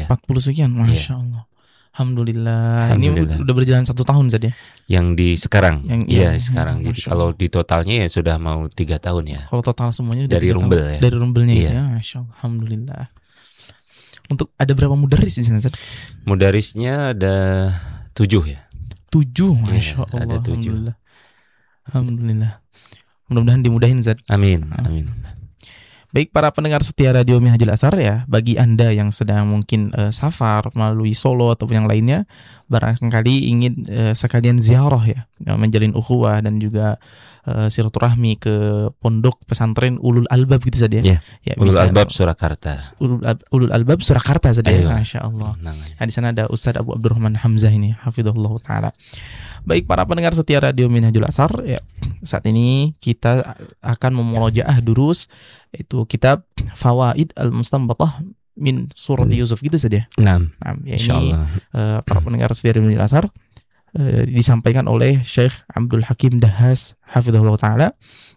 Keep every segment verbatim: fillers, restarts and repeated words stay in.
ya. empat puluh sekian, Masya Iya. Allah. Alhamdulillah. Alhamdulillah. Ini udah berjalan satu tahun saja. Yang di sekarang, Yang- iya iya, sekarang. iya, Jadi Masya kalau Allah. di totalnya ya sudah mau tiga tahun ya. Kalau total semuanya udah Dari tiga Rumbel tahun. ya? Dari rumbelnya Iya. itu ya, Masya Allah. Alhamdulillah. Untuk ada berapa mudaris di sana, Ustaz? Mudarisnya ada tujuh ya. Tujuh, Iya, Masya Allah. ada tujuh. Alhamdulillah. Alhamdulillah. Mudah-mudahan dimudahin, Ustaz. Amin, amin. Baik para pendengar setia Radio Minhajul Athar ya, bagi Anda yang sedang mungkin uh, safar melalui Solo ataupun yang lainnya, barangkali ingin uh, sekalian ziarah ya, ya, menjalin ukhuwah dan juga uh, silaturahmi ke pondok pesantren Ulul Albab gitu saja Ya, ya. Ulul bisa- Albab Surakarta. Ulul, Ab- Ulul Albab Surakarta saja, Ayo. Masya Allah. Namanya. Nah, di sana ada Ustadz Abu Abdurrahman Hamzah ini, hafizahullah taala. Baik para pendengar setia Radio Minhajul Athar ya, saat ini kita akan memurojaah durus itu kitab Fawaid Al-Mustanbatah min Surat Yusuf gitu saja. Enam. Nah, ya ini Insyaallah. eh, para pendengar setia Radio Minhajul Athar eh, disampaikan oleh Syekh Abdul Hakim Dahas hafizahullah taala.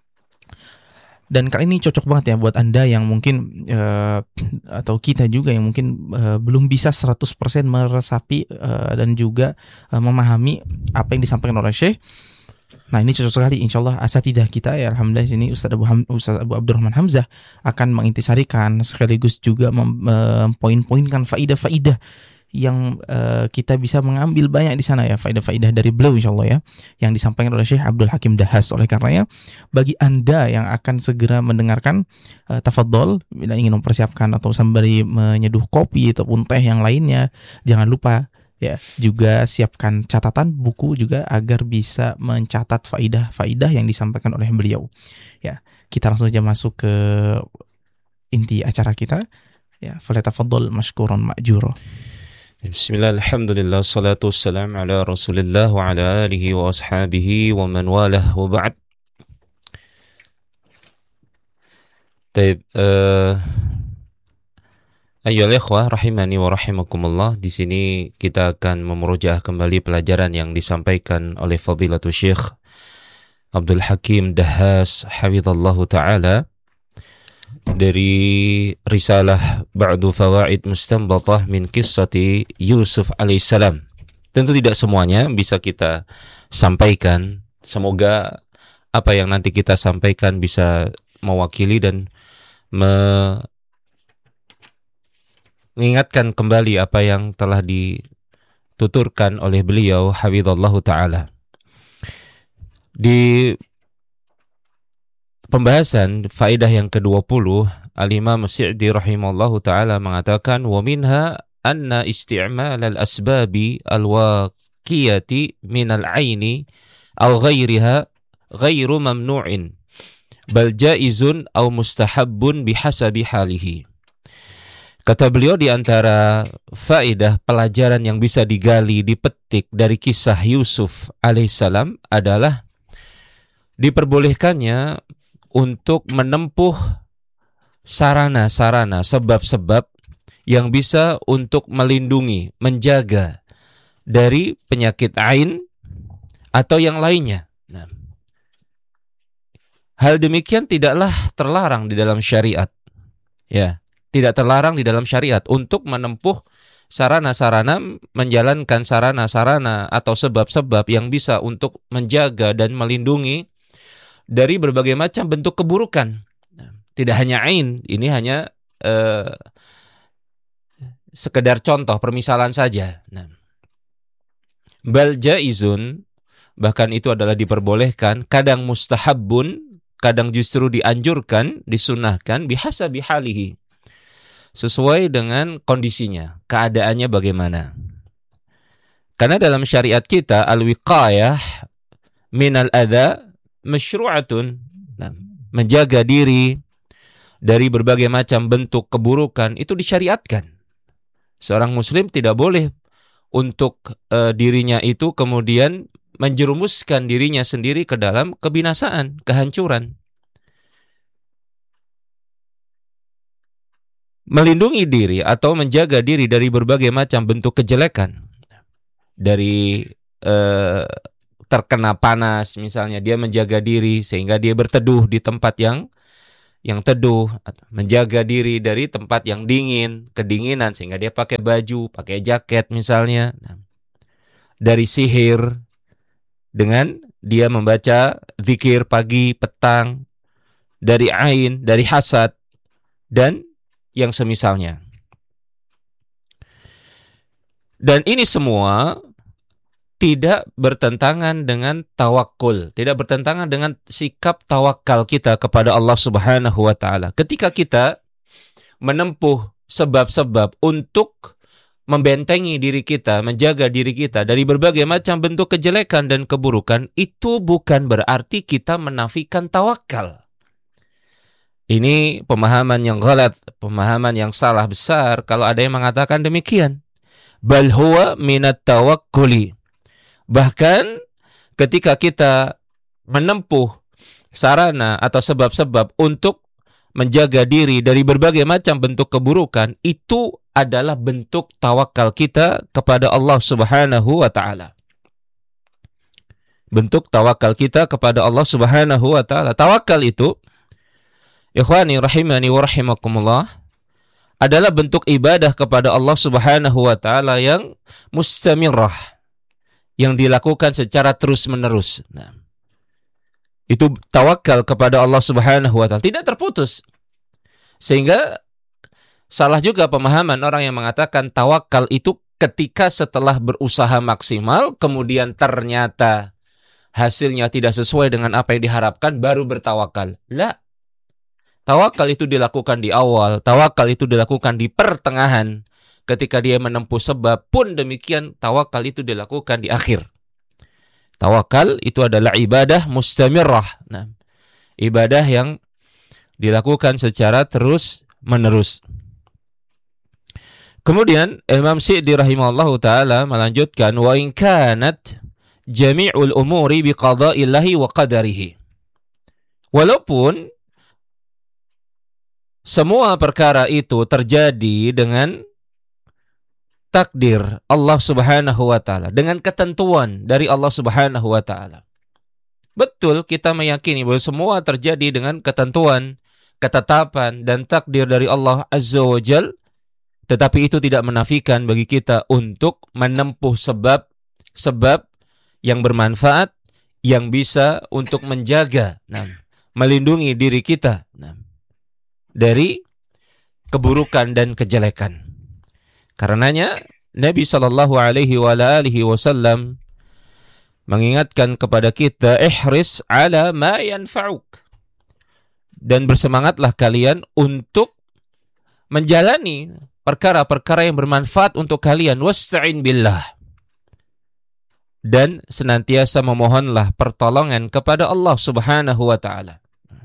Dan kali ini cocok banget ya buat Anda yang mungkin eh, atau kita juga yang mungkin eh, belum bisa seratus persen meresapi eh, dan juga eh, memahami apa yang disampaikan oleh Syekh. Nah, ini cocok sekali insyaallah asatidah kita ya, alhamdulillah sini Ustaz Abu Ham, Ustaz Abu Abdurrahman Hamzah akan mengintisarikan sekaligus juga mem- mempoin-poinkan faidah-faidah yang uh, kita bisa mengambil banyak di sana ya, faidah-faidah dari beliau insyaallah ya, yang disampaikan oleh Syekh Abdul Hakim Dahas. Oleh karenanya bagi Anda yang akan segera mendengarkan, uh, tafadhol bila ingin mempersiapkan atau sembari menyeduh kopi ataupun teh yang lainnya, jangan lupa ya juga siapkan catatan buku juga agar bisa mencatat faidah-faidah yang disampaikan oleh beliau. Ya, kita langsung saja masuk ke inti acara kita. Ya, falyatafaddal mashkuran ma'jura. Bismillah, alhamdulillah, salatu wassalam ala rasulillah wa ala alihi wa ashabihi wa man walah wa ba'd. Taib, uh, ayyuhal ikhwah rahimani wa rahimakumullah. Di sini kita akan memurojaah kembali pelajaran yang disampaikan oleh Fadilatul Syekh Abdul Hakim Dahas hafizallahu taala dari risalah Ba'du Fawaid Mustanbatah min Qissati Yusuf alaihissalam. Tentu tidak semuanya bisa kita sampaikan. Semoga apa yang nanti kita sampaikan bisa mewakili dan me- mengingatkan kembali apa yang telah dituturkan oleh beliau hafizallahu taala. Di pembahasan faedah yang kedua puluh, Al-Imam Sa'di rahimallahu ta'ala mengatakan wa minha anna isti'mal al-asbabi al-waqiyati min al-aini aw ghairiha ghairu mamnu'in bal jaizun aw mustahabbun bihasabi halihi. Kata beliau, di antara faedah pelajaran yang bisa digali, dipetik dari kisah Yusuf alaihissalam adalah diperbolehkannya untuk menempuh sarana-sarana, sebab-sebab yang bisa untuk melindungi, menjaga dari penyakit ain atau yang lainnya. Nah, hal demikian tidaklah terlarang di dalam syariat. Ya, tidak terlarang di dalam syariat untuk menempuh sarana-sarana, menjalankan sarana-sarana atau sebab-sebab yang bisa untuk menjaga dan melindungi dari berbagai macam bentuk keburukan. Tidak hanya ain, ini hanya eh, sekedar contoh, permisalan saja. Nah, bal jaizun, bahkan itu adalah diperbolehkan, kadang mustahabbun, kadang justru dianjurkan, disunahkan, bihasabi halihi, sesuai dengan kondisinya, keadaannya bagaimana. Karena dalam syariat kita al-wiqayah minal adha masyru'atun, nah, menjaga diri dari berbagai macam bentuk keburukan itu disyariatkan. Seorang muslim tidak boleh untuk uh, dirinya itu kemudian menjerumuskan dirinya sendiri ke dalam kebinasaan, kehancuran. Melindungi diri atau menjaga diri dari berbagai macam bentuk kejelekan, dari uh, terkena panas misalnya, dia menjaga diri sehingga dia berteduh di tempat yang yang teduh, menjaga diri dari tempat yang dingin, kedinginan, sehingga dia pakai baju, pakai jaket misalnya. Dari sihir, dengan dia membaca zikir pagi, petang, dari ain, dari hasad, dan yang semisalnya. Dan ini semua tidak bertentangan dengan tawakul, tidak bertentangan dengan sikap tawakal kita kepada Allah Subhanahu wa taala. Ketika kita menempuh sebab-sebab untuk membentengi diri kita, menjaga diri kita dari berbagai macam bentuk kejelekan dan keburukan, itu bukan berarti kita menafikan tawakal. Ini pemahaman yang ghalat, pemahaman yang salah besar kalau ada yang mengatakan demikian. Bal huwa minat tawakkuli. Bahkan ketika kita menempuh sarana atau sebab-sebab untuk menjaga diri dari berbagai macam bentuk keburukan, itu adalah bentuk tawakal kita kepada Allah Subhanahu wa taala. Bentuk tawakal kita kepada Allah Subhanahu wa taala. Tawakal itu, ikhwani rahimani wa rahimakumullah, adalah bentuk ibadah kepada Allah Subhanahu wa taala yang mustamirrah, yang dilakukan secara terus-menerus. Nah, itu tawakal kepada Allah Subhanahu wa taala, tidak terputus. Sehingga salah juga pemahaman orang yang mengatakan tawakal itu ketika setelah berusaha maksimal kemudian ternyata hasilnya tidak sesuai dengan apa yang diharapkan baru bertawakal. La. Tawakal itu dilakukan di awal, tawakal itu dilakukan di pertengahan. Ketika dia menempuh sebab pun demikian, tawakal itu dilakukan di akhir. Tawakal itu adalah ibadah mustamirrah. Nah, ibadah yang dilakukan secara terus-menerus. Kemudian Imam Syi'di rahimahullahu taala melanjutkan, wa in kanat jami'ul umuri biqada'illahi wa qadarihi. Walaupun semua perkara itu terjadi dengan takdir Allah Subhanahu wa taala, dengan ketentuan dari Allah Subhanahu wa taala. Betul, kita meyakini bahwa semua terjadi dengan ketentuan, ketetapan dan takdir dari Allah Azza wa Jal, tetapi itu tidak menafikan bagi kita untuk menempuh sebab-sebab yang bermanfaat, yang bisa untuk menjaga, nah, melindungi diri kita, nah, dari keburukan dan kejelekan. Karenanya Nabi sallallahu alaihi wa alihi wasallam mengingatkan kepada kita, ihris ala ma yanfa'uk, dan bersemangatlah kalian untuk menjalani perkara-perkara yang bermanfaat untuk kalian, wasta'in billah, dan senantiasa memohonlah pertolongan kepada Allah Subhanahu wa taala.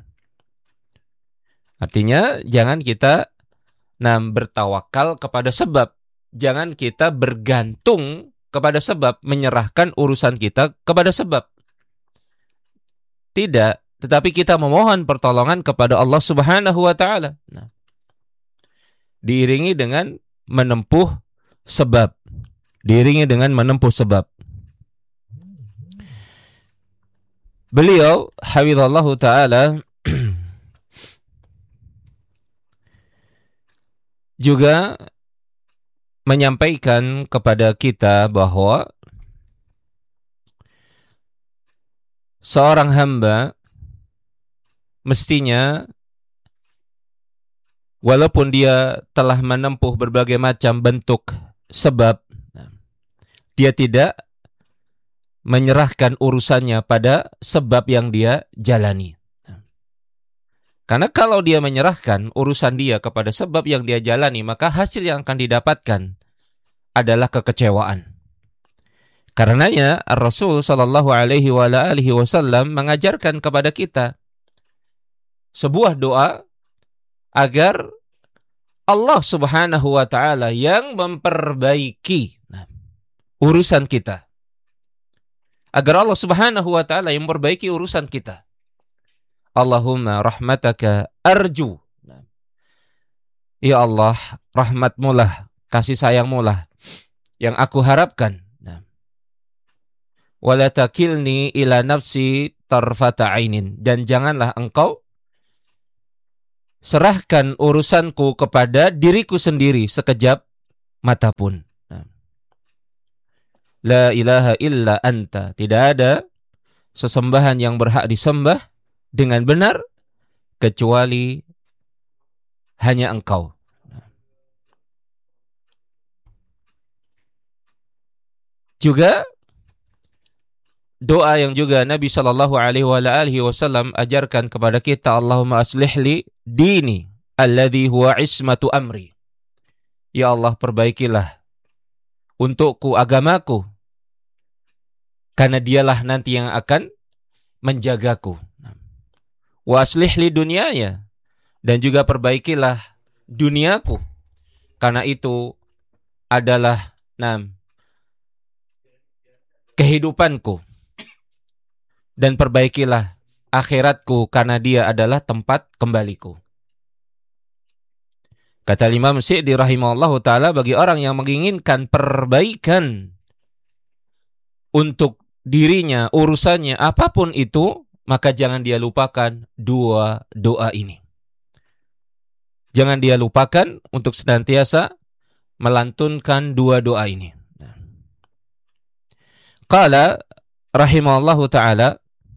Artinya jangan kita nah, bertawakal kepada sebab. Jangan kita bergantung kepada sebab, menyerahkan urusan kita kepada sebab. Tidak, tetapi kita memohon pertolongan kepada Allah Subhanahu wa taala. Nah, diiringi dengan menempuh sebab. Diiringi dengan menempuh sebab. Beliau hafizallahu taala juga menyampaikan kepada kita bahwa seorang hamba mestinya walaupun dia telah menempuh berbagai macam bentuk sebab, dia tidak menyerahkan urusannya pada sebab yang dia jalani. Karena kalau dia menyerahkan urusan dia kepada sebab yang dia jalani, maka hasil yang akan didapatkan adalah kekecewaan. Karenanya Rasul sallallahu alaihi wa alihi wasallam mengajarkan kepada kita sebuah doa agar Allah Subhanahu wa taala yang memperbaiki nah, urusan kita. Agar Allah Subhanahu wa taala yang memperbaiki urusan kita. Allahumma rahmataka arju. Ya Allah, rahmatmu lah, kasih sayangmu lah yang aku harapkan. Wala takilni ila nafsi tarfata ainin, dan janganlah engkau serahkan urusanku kepada diriku sendiri sekejap mata pun. La ilaha illa anta. Tidak ada sesembahan yang berhak disembah dengan benar kecuali hanya engkau. Juga doa yang juga Nabi sallallahu alaihi wasallam ajarkan kepada kita, Allahumma aslih li dini alladhi huwa ismatu amri. Ya Allah, perbaikilah untukku agamaku, karena dialah nanti yang akan menjagaku. Wa aslih li dunyaya, dan juga perbaikilah duniaku, karena itu adalah nam kehidupanku, dan perbaikilah akhiratku, karena dia adalah tempat kembaliku. Kata Imam Syi'di rahimahullahu ta'ala, bagi orang yang menginginkan perbaikan untuk dirinya, urusannya, apapun itu, maka jangan dia lupakan dua doa ini. Jangan dia lupakan untuk senantiasa melantunkan dua doa ini. Qala rahimahullahu ta'ala,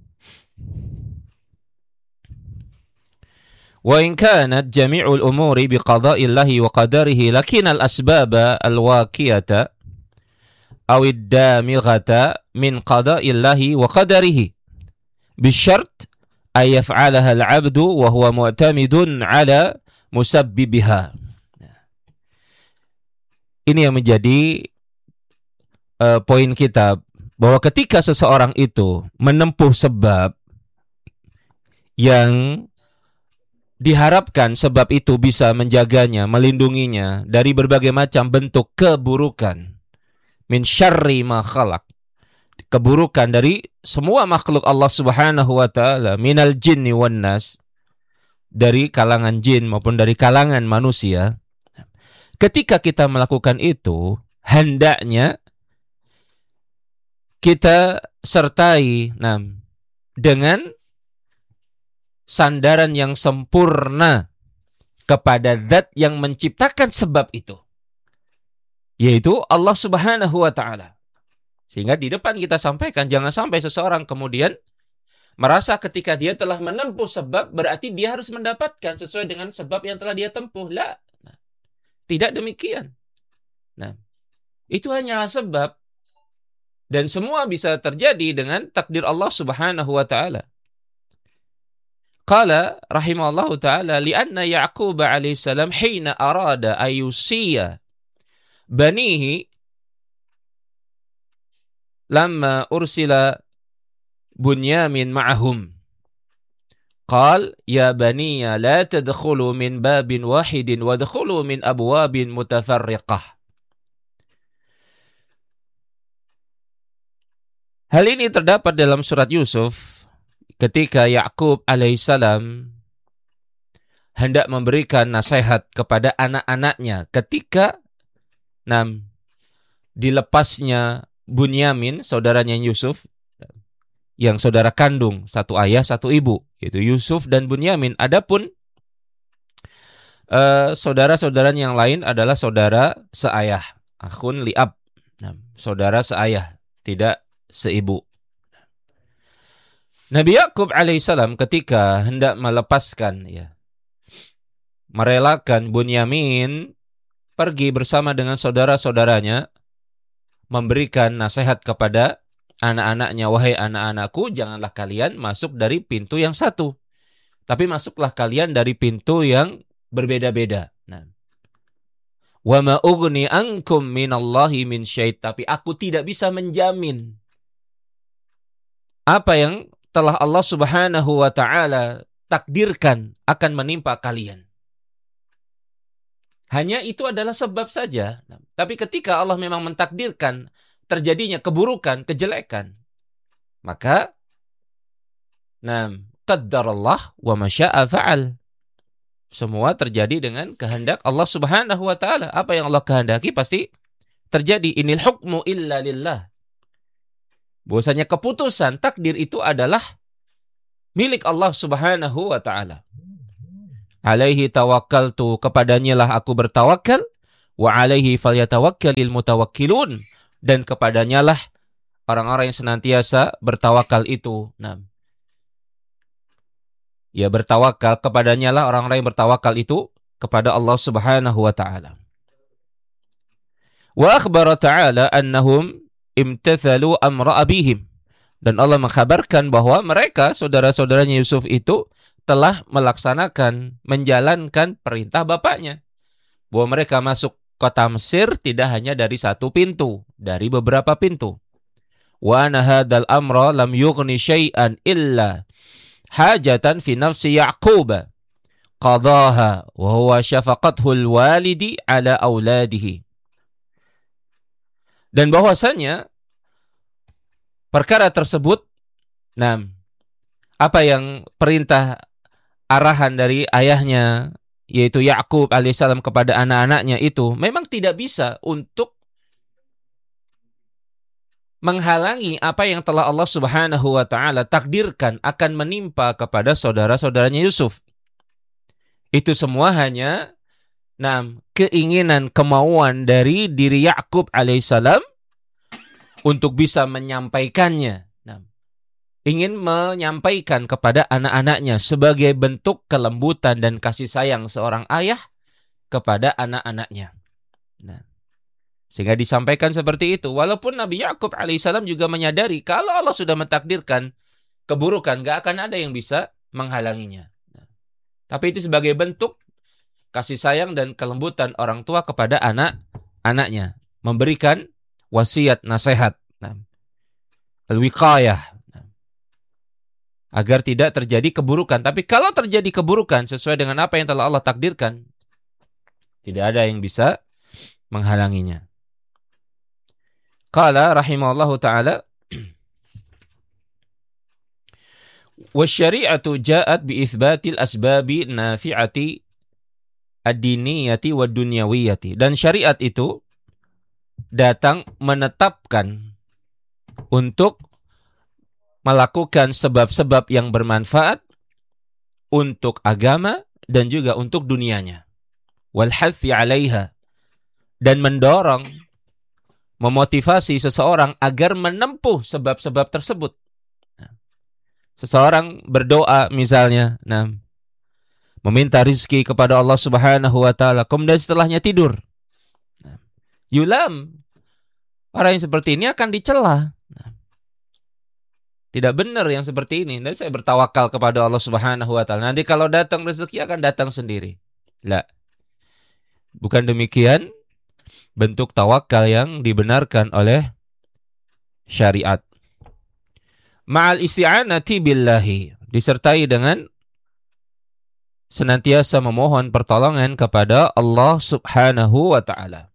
wa in kanat jami'ul umuri biqada'illahi wa qadarihi lakinal asbaba alwaqiyata awid damighata min qada'illahi wa qadarihi bisyart ay yaf'alaha al-'abdu wa huwa mu'tamidun 'ala musabbibiha. Ini yang menjadi uh, poin kita, bahwa ketika seseorang itu menempuh sebab yang diharapkan sebab itu bisa menjaganya, melindunginya dari berbagai macam bentuk keburukan, min syarri ma khalaq, keburukan dari semua makhluk Allah Subhanahu wa taala, minal jinni wan nas, dari kalangan jin maupun dari kalangan manusia. Ketika kita melakukan itu, hendaknya kita sertai nah, dengan sandaran yang sempurna kepada zat yang menciptakan sebab itu, yaitu Allah Subhanahu wa ta'ala. Sehingga di depan kita sampaikan, jangan sampai seseorang kemudian merasa ketika dia telah menempuh sebab berarti dia harus mendapatkan sesuai dengan sebab yang telah dia tempuh. La, tidak demikian. Nah, itu hanyalah sebab, dan semua bisa terjadi dengan takdir Allah Subhanahu wa ta'ala. Qala rahimahullahu ta'ala, li'anna Ya'qub alaihi salam hina arada ayusiya banihi lamma ursila Bunyamin ma'ahum. Qal ya baniya la tadkhulu min babin wahidin wadkhulu min abwabin mutafarriqah. Hal ini terdapat dalam surat Yusuf ketika Ya'qub alaihissalam hendak memberikan nasihat kepada anak-anaknya ketika nam, dilepasnya Bunyamin, saudaranya Yusuf, yang saudara kandung, satu ayah, satu ibu, yaitu Yusuf dan Bunyamin. Adapun uh, saudara-saudara yang lain adalah saudara seayah, akhun li'ab, nah, saudara seayah, tidak seibu. Nabi Ya'qub alaihissalam ketika hendak melepaskan, ya, merelakan Bunyamin pergi bersama dengan saudara-saudaranya, memberikan nasihat kepada anak-anaknya, wahai anak-anakku, janganlah kalian masuk dari pintu yang satu, tapi masuklah kalian dari pintu yang berbeda-beda. Nah, wa ma ughni ankum minallahi min syai', tapi aku tidak bisa menjamin apa yang telah Allah Subhanahu wa ta'ala takdirkan akan menimpa kalian. Hanya itu adalah sebab saja. Nah, tapi ketika Allah memang mentakdirkan terjadinya keburukan, kejelekan, maka nah, qaddarallah wa masya'a fa'al. Semua terjadi dengan kehendak Allah Subhanahu wa ta'ala. Apa yang Allah kehendaki pasti terjadi. Inil hukmu illa lillah. Bahwasanya keputusan takdir itu adalah milik Allah Subhanahu wa ta'ala. alaihi tawakkaltu, kepadanya lah aku bertawakal, wa alaihi falyatawakkalil mutawakkilun, dan kepadanya lah orang-orang yang senantiasa bertawakal itu. Nah, ya bertawakal, kepadanya lah orang-orang yang bertawakal itu kepada Allah Subhanahu wa taala. Wa akhbara ta'ala annahum imtathalu amra abihim. Dan Allah mengkhabarkan bahwa mereka, saudara-saudaranya Yusuf itu, telah melaksanakan, menjalankan perintah bapaknya. Bahwa mereka masuk kota Mesir tidak hanya dari satu pintu, dari beberapa pintu. Wa anna hadzal amra lam yughni syai'an illa hajatan fi nafsi Ya'qub qadaha wa huwa syafaqathu al-walidi ala auladihi. Dan bahwasanya perkara tersebut, nah, apa yang perintah arahan dari ayahnya, yaitu Ya'qub alaihissalam kepada anak-anaknya itu, memang tidak bisa untuk menghalangi apa yang telah Allah Subhanahu wa taala takdirkan akan menimpa kepada saudara-saudaranya Yusuf. Itu semua hanya nah, keinginan, kemauan dari diri Ya'qub alaihissalam untuk bisa menyampaikannya. Nah, ingin menyampaikan kepada anak-anaknya sebagai bentuk kelembutan dan kasih sayang seorang ayah kepada anak-anaknya. Nah, sehingga disampaikan seperti itu. Walaupun Nabi Ya'qub alaihissalam juga menyadari kalau Allah sudah mentakdirkan keburukan, gak akan ada yang bisa menghalanginya. Nah, tapi itu sebagai bentuk kasih sayang dan kelembutan orang tua kepada anak-anaknya. Memberikan wasiat, nasihat. Nah, al-wiqayah. Nah, agar tidak terjadi keburukan. Tapi kalau terjadi keburukan sesuai dengan apa yang telah Allah takdirkan, tidak ada yang bisa menghalanginya. Qala rahimahullahu ta'ala, wasyari'atu ja'at bi'ithbatil asbabi nafi'ati ad-diniyati wa dunyawiyati. Dan syariat itu datang menetapkan untuk melakukan sebab-sebab yang bermanfaat untuk agama dan juga untuk dunianya. Wal hathi 'alaiha, dan mendorong, memotivasi seseorang agar menempuh sebab-sebab tersebut. Nah, seseorang berdoa misalnya, nah, meminta rizki kepada Allah Subhanahu wa taala, kemudian setelahnya tidur. Nah, yulam, orang yang seperti ini akan dicela. Nah, tidak benar yang seperti ini. Dan saya bertawakal kepada Allah Subhanahu wa taala. Nanti kalau datang rezeki akan datang sendiri. La. Bukan demikian bentuk tawakal yang dibenarkan oleh syariat. Ma'al isti'anati billahi, disertai dengan senantiasa memohon pertolongan kepada Allah Subhanahu wa taala.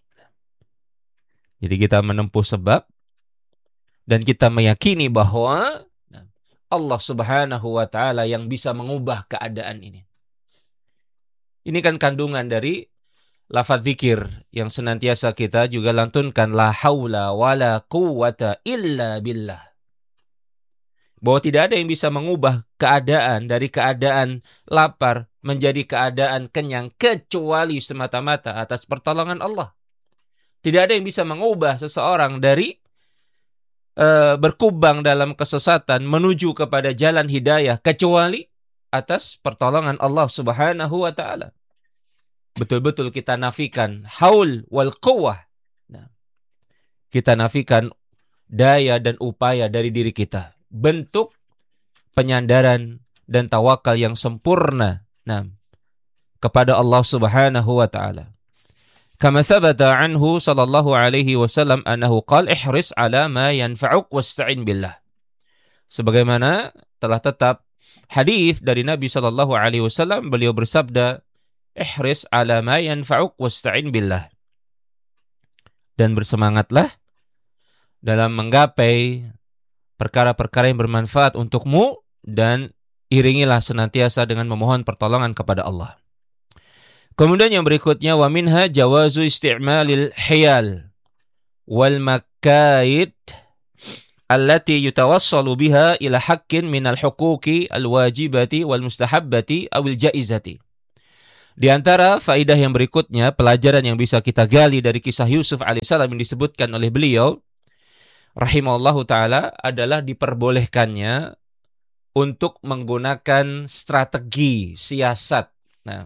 Jadi kita menempuh sebab dan kita meyakini bahwa Allah Subhanahu wa taala yang bisa mengubah keadaan ini. Ini kan kandungan dari lafaz zikir yang senantiasa kita juga lantunkan, la haula wala quwwata illa billah. Bahwa tidak ada yang bisa mengubah keadaan dari keadaan lapar menjadi keadaan kenyang kecuali semata-mata atas pertolongan Allah. Tidak ada yang bisa mengubah seseorang dari uh, berkubang dalam kesesatan menuju kepada jalan hidayah kecuali atas pertolongan Allah Subhanahu wa taala. Betul-betul kita nafikan haul wal quwwah. Nah, kita nafikan daya dan upaya dari diri kita. Bentuk penyandaran dan tawakal yang sempurna, nah, kepada Allah Subhanahu wa taala. Kama thabata anhu sallallahu alaihi wasallam annahu qala ihris ala ma yanfa'uk wasta'in billah. Sebagaimana telah tetap hadis dari Nabi sallallahu alaihi wasallam, beliau bersabda, ihris ala ma yanfa'uk wasta'in billah. Dan bersemangatlah dalam menggapai perkara-perkara yang bermanfaat untukmu dan iringilah senantiasa dengan memohon pertolongan kepada Allah. Kemudian yang berikutnya, wa minha jawazu isti'malil hiyal wal makaid allati yutawassalu biha ila haqqin minal huquqi al wajibati wal mustahabbati awil jaizati. Di antara faidah yang berikutnya, pelajaran yang bisa kita gali dari kisah Yusuf alaihissalam yang disebutkan oleh beliau rahimahullahu ta'ala adalah diperbolehkannya untuk menggunakan strategi, siasat. Nah,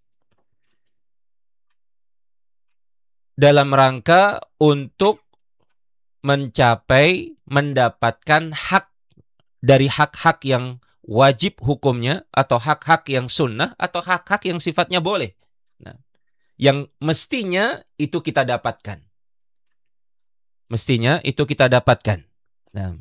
dalam rangka untuk mencapai, mendapatkan hak dari hak-hak yang wajib hukumnya, atau hak-hak yang sunnah, atau hak-hak yang sifatnya boleh. Nah, yang mestinya itu kita dapatkan. Mestinya itu kita dapatkan. Nah,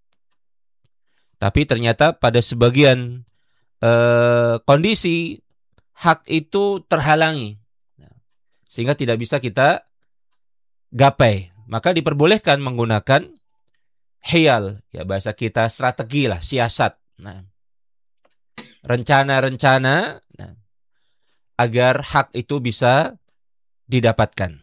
tapi ternyata pada sebagian eh, kondisi hak itu terhalangi, nah, sehingga tidak bisa kita gapai. Maka diperbolehkan menggunakan hiyal, ya bahasa kita strategi lah, siasat. Nah, rencana-rencana, nah, agar hak itu bisa didapatkan.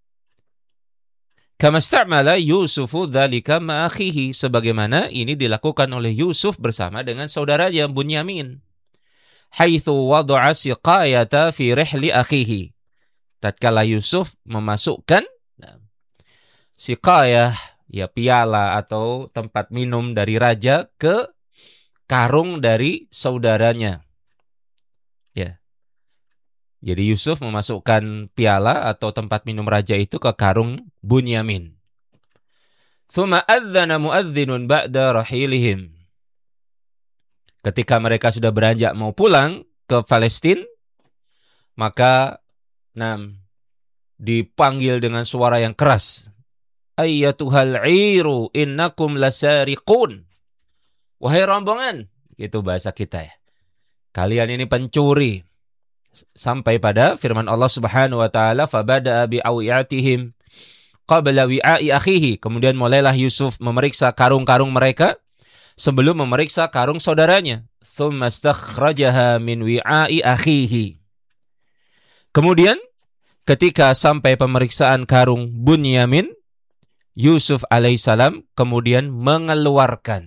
Kama sta'mala Yusufu dzalika ma akhihi, sebagaimana ini dilakukan oleh Yusuf bersama dengan saudaranya Bunyamin. Haitsu wada'a siqayata fi rihli akhihi. Tatkala Yusuf memasukkan nah, siqayah, ya piala atau tempat minum dari raja ke karung dari saudaranya. Ya. Jadi Yusuf memasukkan piala atau tempat minum raja itu ke karung Bunyamin. Tsumma adzana muadzdinun ba'da rahilihim. Ketika mereka sudah beranjak mau pulang ke Palestina, maka nam dipanggil dengan suara yang keras. Ayyatuhal 'iru innakum lasariqun. Wahai rombongan, itu bahasa kita ya. Kalian ini pencuri. Sampai pada firman Allah Subhanahu wa taala, fabada'a bi'awiyatihim qabla wi'a'i akhihi. Kemudian mulailah Yusuf memeriksa karung-karung mereka sebelum memeriksa karung saudaranya. Tsumma stakhrajaha min wi'a'i akhihi. Kemudian ketika sampai pemeriksaan karung Bunyamin, Yusuf alaihissalam kemudian mengeluarkan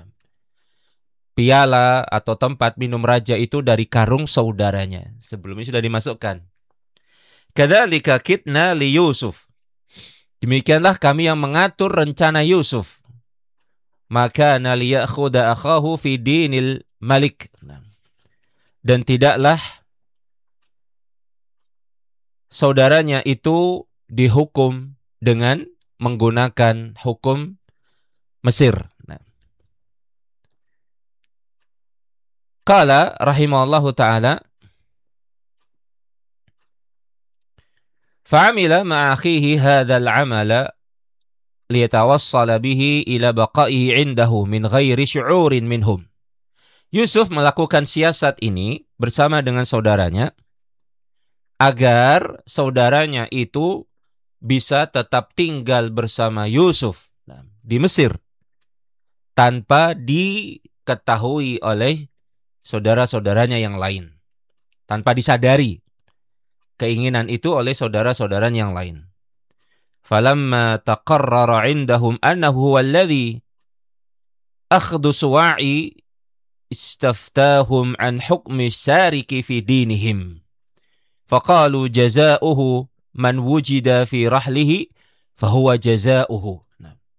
piala atau tempat minum raja itu dari karung saudaranya. Sebelumnya sudah dimasukkan. Kadzalika kitna li Yusuf. Demikianlah kami yang mengatur rencana Yusuf. Maka naliyakhudha akhahu fi dinil malik. Dan tidaklah saudaranya itu dihukum dengan menggunakan hukum Mesir. Qala rahimahullahu ta'ala, fa'amila ma'akhihi hadzal 'amala liyatawassala bihi ila baqa'ihi 'indahu min ghairi syu'urin minhum. Yusuf melakukan siasat ini bersama dengan saudaranya agar saudaranya itu bisa tetap tinggal bersama Yusuf di Mesir tanpa diketahui oleh saudara-saudaranya yang lain, tanpa disadari keinginan itu oleh saudara-saudaranya yang lain. Falamma taqarrara 'indahum annahu huwa alladhi akhdhu suwa'i istaftahum an hukmi sariki fi dinihim. Faqalu jazaa'uhu man wujida fi rahlihi fahuwa jazaa'uhu.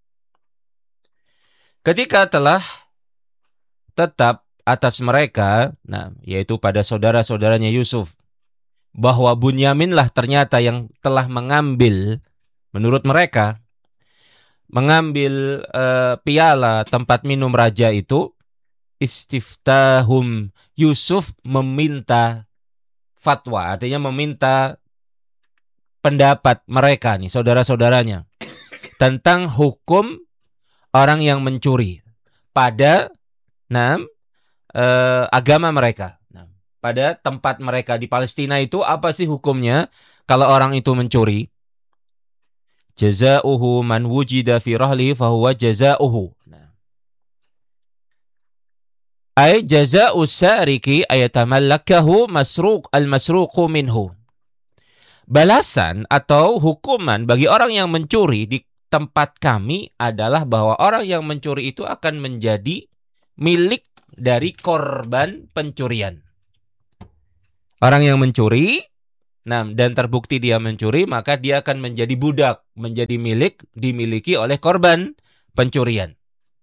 Ketika telah tetap atas mereka, nah, yaitu pada saudara-saudaranya Yusuf, bahwa Bunyaminlah ternyata yang telah mengambil, menurut mereka, mengambil uh, piala tempat minum raja itu, istiftahum, Yusuf meminta fatwa, artinya meminta pendapat mereka nih, saudara-saudaranya, tentang hukum orang yang mencuri pada nah, eh, agama mereka. Nah, pada tempat mereka di Palestina itu apa sih hukumnya kalau orang itu mencuri? Jazaa'uhu man wujida fi rahlihi fahuwa jazaa'uhu. Nah. Ay jazaa'u sariki ayatamallakahu masruq al-masruqu minhu. Balasan atau hukuman bagi orang yang mencuri di tempat kami adalah bahwa orang yang mencuri itu akan menjadi milik dari korban pencurian. Orang yang mencuri, nah, dan terbukti dia mencuri, maka dia akan menjadi budak, menjadi milik, dimiliki oleh korban pencurian.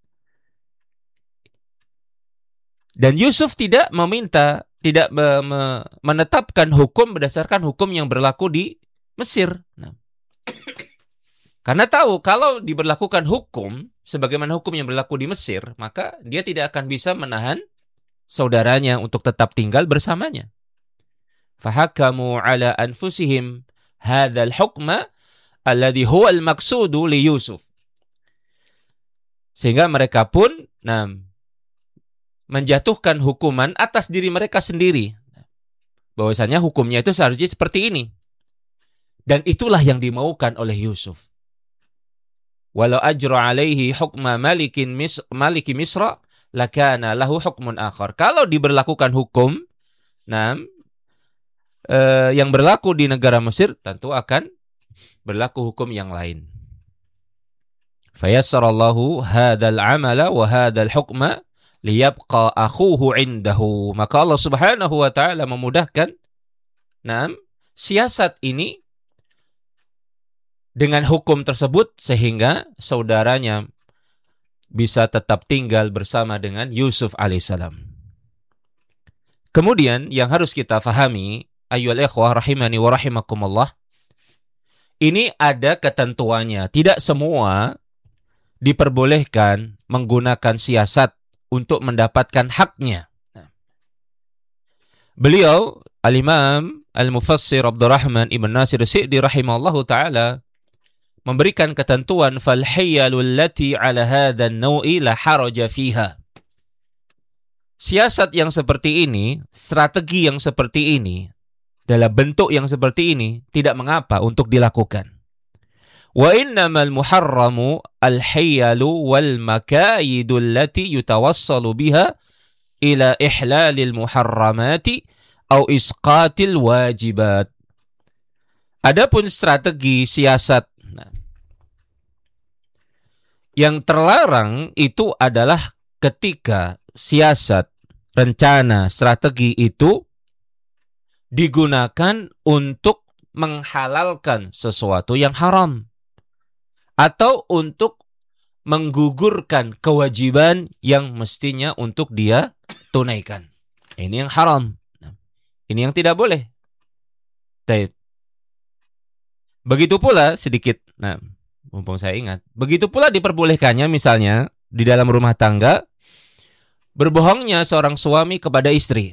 Dan Yusuf tidak meminta, tidak me- me- menetapkan hukum berdasarkan hukum yang berlaku di Mesir. Nah, karena tahu kalau diberlakukan hukum, sebagaimana hukum yang berlaku di Mesir, maka dia tidak akan bisa menahan saudaranya untuk tetap tinggal bersamanya. Fahakamu ala anfusihim hadzal hukma alladhi huwa al-maqsudu li Yusuf. Sehingga mereka pun nah, menjatuhkan hukuman atas diri mereka sendiri. Bahwasanya hukumnya itu seharusnya seperti ini. Dan itulah yang dimaukan oleh Yusuf. Walau ajra alaihi hukma malikin mis, maliki Misra lakana lahu hukmun akhar. Kalau diberlakukan hukum nah, eh, yang berlaku di negara Mesir, tentu akan berlaku hukum yang lain. Fayassarallahu hadzal amala wa hadzal hukma liyabqa akhuhu indahu. Maka Allah Subhanahu wa taala memudahkan nah, siasat ini dengan hukum tersebut sehingga saudaranya bisa tetap tinggal bersama dengan Yusuf alaihissalam. Kemudian yang harus kita fahami, ayyuhal ikhwah rahimani wa rahimakumullah, ini ada ketentuannya. Tidak semua diperbolehkan menggunakan siasat untuk mendapatkan haknya. Beliau, Al-Imam Al-Mufassir Abdurrahman Ibn Nasir As-Sa'di rahimahullahu ta'ala memberikan ketentuan falhiyalul lati ala hadzal nau'i la haraja fiha. Siasat yang seperti ini, strategi yang seperti ini, dalam bentuk yang seperti ini tidak mengapa untuk dilakukan. Wa innamal muharramu al-hiyalu wal makayidul lati yutawassalu biha ila ihlalil muharramati au isqatil wajibat. Adapun strategi siasat yang terlarang itu adalah ketika siasat, rencana, strategi itu digunakan untuk menghalalkan sesuatu yang haram atau untuk menggugurkan kewajiban yang mestinya untuk dia tunaikan. Ini yang haram. Ini yang tidak boleh. Begitu pula sedikit, nah, mumpung saya ingat. Begitu pula diperbolehkannya misalnya di dalam rumah tangga berbohongnya seorang suami kepada istri.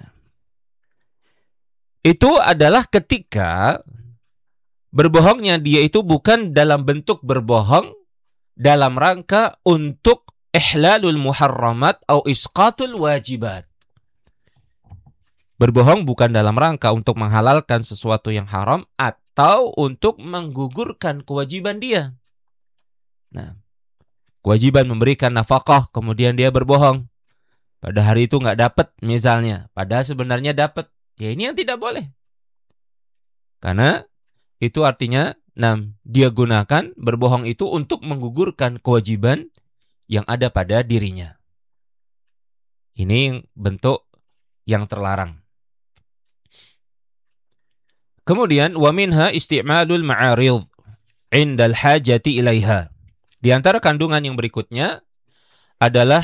Itu adalah ketika berbohongnya dia itu bukan dalam bentuk berbohong dalam rangka untuk ihlalul muharramat atau isqatul wajibat. Berbohong bukan dalam rangka untuk menghalalkan sesuatu yang haram atau untuk menggugurkan kewajiban dia. Nah, kewajiban memberikan nafkah, kemudian dia berbohong. Pada hari itu nggak dapat misalnya, padahal sebenarnya dapat. Ya ini yang tidak boleh. Karena itu artinya, nah, dia gunakan berbohong itu untuk menggugurkan kewajiban yang ada pada dirinya. Ini bentuk yang terlarang. Kemudian wa minha isti'malul ma'arid 'indal hajati ilaiha. Di antara kandungan yang berikutnya adalah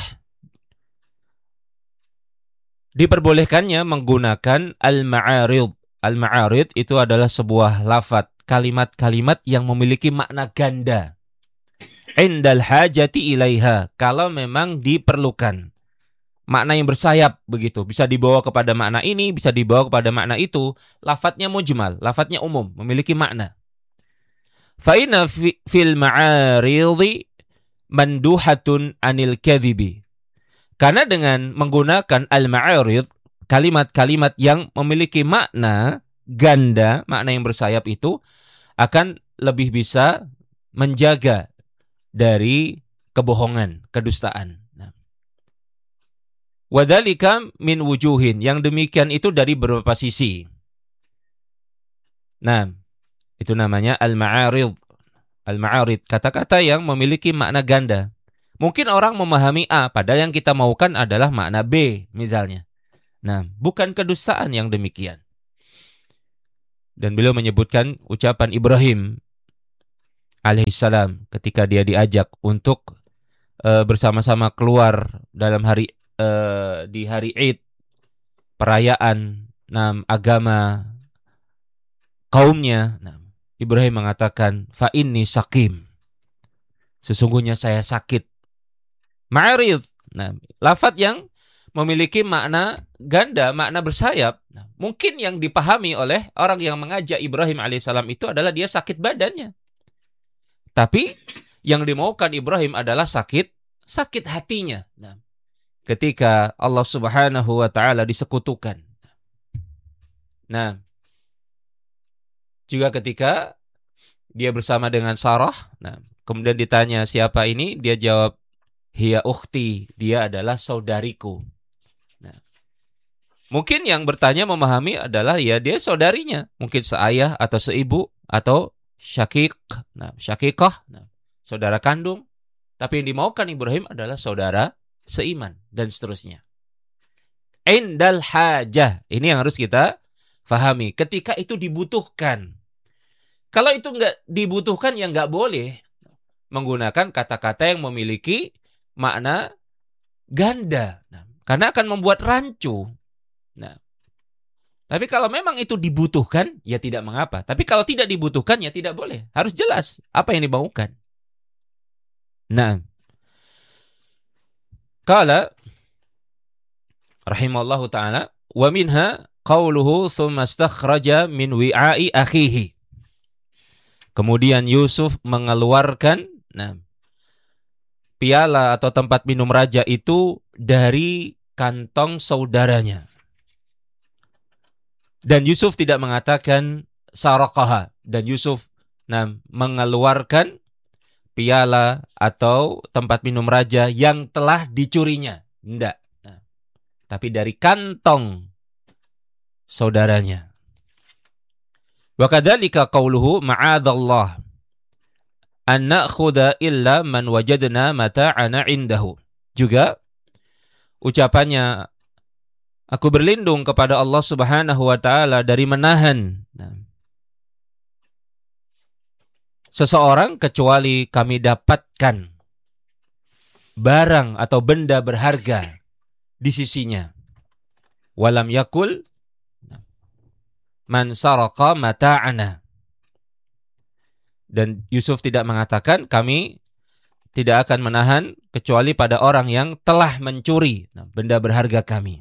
diperbolehkannya menggunakan al-ma'arid. Al-ma'arid itu adalah sebuah lafaz, kalimat-kalimat yang memiliki makna ganda. 'Indal hajati ilaiha, kalau memang diperlukan. Makna yang bersayap begitu, bisa dibawa kepada makna ini, bisa dibawa kepada makna itu. Lafadznya mujmal, lafadznya umum, memiliki makna. Fa inna fil ma'aridi manduhatun anil kadhibi. Karena dengan menggunakan al-ma'arid, kalimat-kalimat yang memiliki makna ganda, makna yang bersayap itu akan lebih bisa menjaga dari kebohongan, kedustaan. Wadzalika min wujuhin, yang demikian itu dari beberapa sisi. Nah, itu namanya al-ma'arid. Al-ma'arid, kata-kata yang memiliki makna ganda. Mungkin orang memahami A, padahal yang kita maukan adalah makna B, misalnya. Nah, bukan kedustaan yang demikian. Dan beliau menyebutkan ucapan Ibrahim alaihissalam ketika dia diajak untuk uh, bersama-sama keluar dalam hari uh, di hari Id, perayaan nam agama kaumnya. Nah, Ibrahim mengatakan, fa inni sakim, sesungguhnya saya sakit. Ma'arid, nah, lafadz yang memiliki makna ganda, makna bersayap. Nah, mungkin yang dipahami oleh orang yang mengajak Ibrahim alaihissalam itu adalah dia sakit badannya. Tapi yang dimaukan Ibrahim adalah sakit, sakit hatinya. Nah, ketika Allah Subhanahu wa taala disekutukan. Nah, juga ketika dia bersama dengan Sarah, nah, kemudian ditanya siapa ini, dia jawab, hiya ukhti, dia adalah saudariku. Nah, mungkin yang bertanya memahami adalah ya dia saudarinya, mungkin seayah atau seibu atau syakik, nah, syakikah, nah, saudara kandung. Tapi yang dimaukan Ibrahim adalah saudara seiman dan seterusnya. Indal hajah, ini yang harus kita fahami. Ketika itu dibutuhkan. Kalau itu nggak dibutuhkan, ya nggak boleh menggunakan kata-kata yang memiliki makna ganda. Nah, karena akan membuat rancu. Nah, tapi kalau memang itu dibutuhkan, ya tidak mengapa. Tapi kalau tidak dibutuhkan, ya tidak boleh. Harus jelas apa yang dimaukan. Nah, qala rahimallahu ta'ala, wa minha qawluhu thumma astakhraja min wi'a'i akhihi. Kemudian Yusuf mengeluarkan, nah, piala atau tempat minum raja itu dari kantong saudaranya. Dan Yusuf tidak mengatakan saraqaha. Dan Yusuf nah, mengeluarkan piala atau tempat minum raja yang telah dicurinya. Tidak. Nah, tapi dari kantong saudaranya. Wa kadzalika qauluhu ma'adzallah an na'khudha illa man wajadna mata'ana indahu. Juga ucapannya, aku berlindung kepada Allah Subhanahu wa taala dari menahan nah, seseorang kecuali kami dapatkan barang atau benda berharga di sisinya. Walam yakul man saraqa mata'ana. Dan Yusuf tidak mengatakan kami tidak akan menahan kecuali pada orang yang telah mencuri nah, benda berharga kami.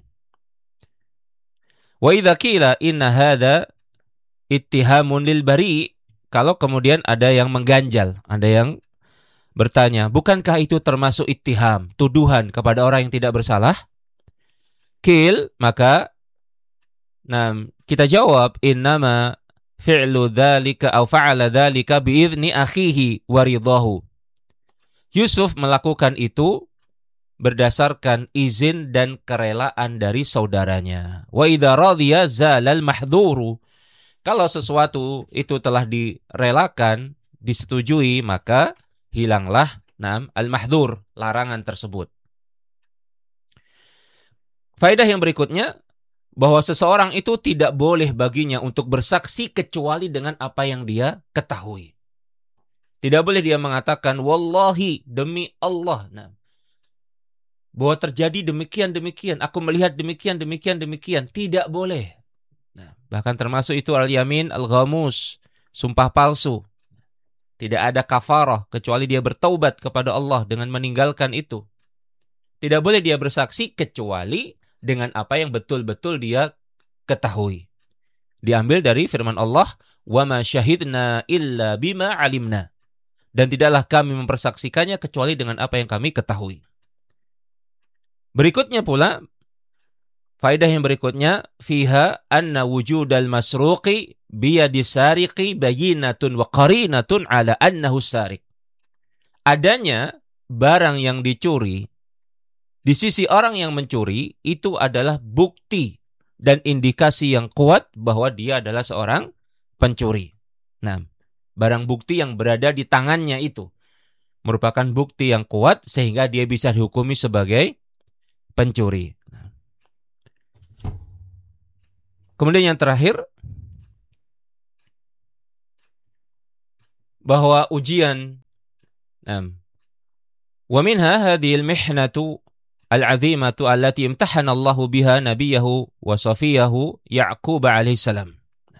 Wa idza qila inna hadza ittihamun lil bari', kalau kemudian ada yang mengganjal, ada yang bertanya, bukankah itu termasuk ittiham, tuduhan kepada orang yang tidak bersalah? Qil, maka nah, kita jawab innama fi'lu dzalika aw fa'ala dzalika bi'izni akhihi wa ridahu. Yusuf melakukan itu berdasarkan izin dan kerelaan dari saudaranya. Wa idza radiya zalal mahdhuru. Kalau sesuatu itu telah direlakan, disetujui, maka hilanglah nam al-mahdhur, larangan tersebut. Faedah yang berikutnya, bahwa seseorang itu tidak boleh baginya untuk bersaksi kecuali dengan apa yang dia ketahui. Tidak boleh dia mengatakan, wallahi, demi Allah, nah, bahwa terjadi demikian-demikian, aku melihat demikian-demikian demikian. Tidak boleh. Nah, bahkan termasuk itu al-yamin al-ghamus, sumpah palsu. Tidak ada kafarah kecuali dia bertaubat kepada Allah dengan meninggalkan itu. Tidak boleh dia bersaksi kecuali dengan apa yang betul-betul dia ketahui. Diambil dari firman Allah, wa ma syahidna illa bima alimna. Dan tidaklah kami mempersaksikannya kecuali dengan apa yang kami ketahui. Berikutnya pula, faedah yang berikutnya, fiha anna wujudal masruqi biyadi sariqi bayinatun wa qarinatun ala annahu sariq. Adanya barang yang dicuri di sisi orang yang mencuri itu adalah bukti dan indikasi yang kuat bahwa dia adalah seorang pencuri. Nah, barang bukti yang berada di tangannya itu merupakan bukti yang kuat sehingga dia bisa dihukumi sebagai pencuri. Nah. Kemudian yang terakhir, bahwa ujian nam wa minha hadhil mihnatu al-'azimatu allati imtahana Allahu biha nabiyahu wa safiyahu Ya'qub alaihi salam.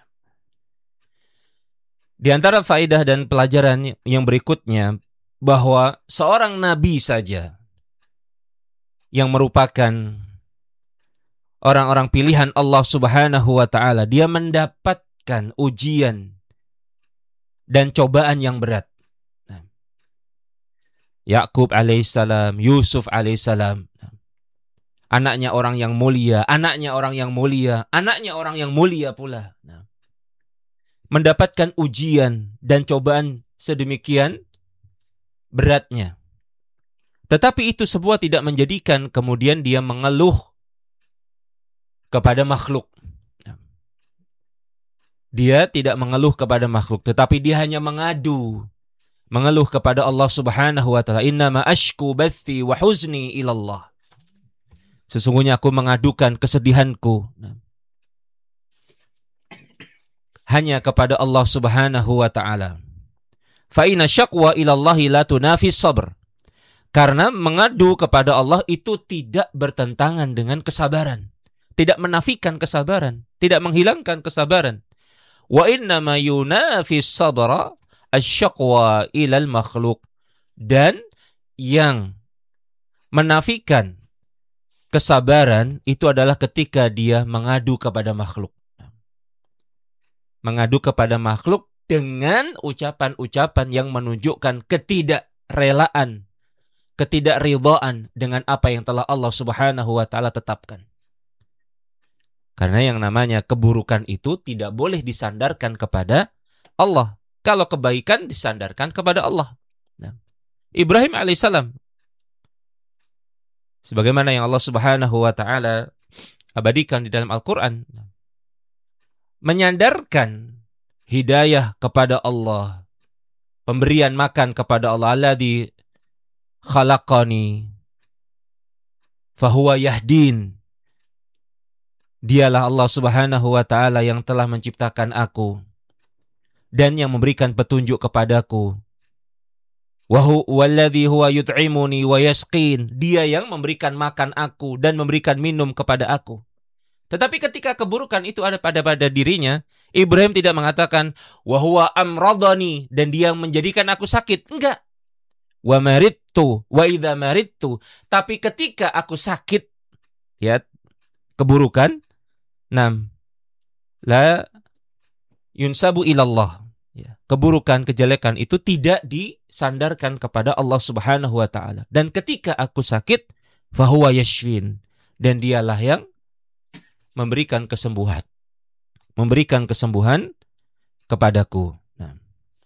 Di antara faedah dan pelajaran yang berikutnya bahwa seorang nabi saja yang merupakan orang-orang pilihan Allah Subhanahu wa taala, dia mendapatkan ujian dan cobaan yang berat. Nah, Ya'qub alaihissalam, Yusuf alaihissalam, anaknya orang yang mulia, anaknya orang yang mulia, anaknya orang yang mulia pula. Nah, mendapatkan ujian dan cobaan sedemikian beratnya. Tetapi itu semua tidak menjadikan kemudian dia mengeluh kepada makhluk. Dia tidak mengeluh kepada makhluk, tetapi dia hanya mengadu, mengeluh kepada Allah Subhanahu wa taala. Innama ashku bathi wa huzni ila Allah. Sesungguhnya aku mengadukan kesedihanku hanya kepada Allah Subhanahu wa taala. Fa inna syaqwa ila Allah la tunafi sabr. Karena mengadu kepada Allah itu tidak bertentangan dengan kesabaran, tidak menafikan kesabaran, tidak menghilangkan kesabaran. Wa inna ma yunafi sabra asyaqwa ilal makhluk. Dan yang menafikan kesabaran itu adalah ketika dia mengadu kepada makhluk. Mengadu kepada makhluk dengan ucapan-ucapan yang menunjukkan ketidakrelaan, ketidakridhaan dengan apa yang telah Allah Subhanahu wa taala tetapkan. Karena yang namanya keburukan itu tidak boleh disandarkan kepada Allah. Kalau kebaikan disandarkan kepada Allah. Nah, Ibrahim alaihissalam, sebagaimana yang Allah Subhanahu wa taala abadikan di dalam Al-Quran, menyandarkan hidayah kepada Allah, pemberian makan kepada Allah. Alladzi khalaqani fahuwa yahdin. Dialah Allah Subhanahu wa taala yang telah menciptakan aku dan yang memberikan petunjuk kepadaku. Wa huwallazi huwa yut'imuni wa yasqin. Dia yang memberikan makan aku dan memberikan minum kepada aku. Tetapi ketika keburukan itu ada pada pada dirinya, Ibrahim tidak mengatakan wa huwa amradani, dan dia yang menjadikan aku sakit. Enggak. Wa maridtu wa idza maridtu. Tapi ketika aku sakit, ya, keburukan, nam la yunsabu ilallah. Ya, keburukan, kejelekan itu tidak disandarkan kepada Allah Subhanahu wa taala. Dan ketika aku sakit, fahuwa yashfin, dan dialah yang memberikan kesembuhan. Memberikan kesembuhan kepadaku. Nah,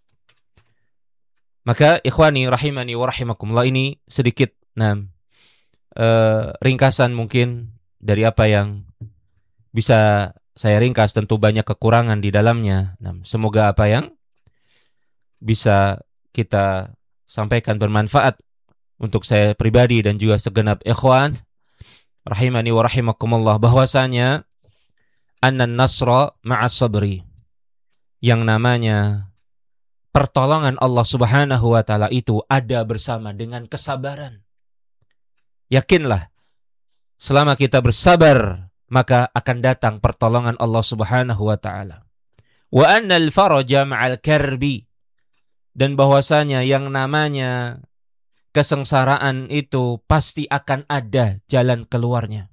maka ikhwani rahimani wa rahimakumullah, ini sedikit nah, eh, ringkasan mungkin dari apa yang bisa saya ringkas. Tentu banyak kekurangan di dalamnya. Nah, semoga apa yang bisa kita sampaikan bermanfaat untuk saya pribadi dan juga segenap ikhwan rahimani wa rahimakumullah, bahwasanya annan nasra ma'as sabri, yang namanya pertolongan Allah Subhanahu wa taala itu ada bersama dengan kesabaran. Yakinlah, selama kita bersabar, maka akan datang pertolongan Allah Subhanahu wa taala. Wa annal faraja ma'al karbi, dan bahwasanya yang namanya kesengsaraan itu pasti akan ada jalan keluarnya.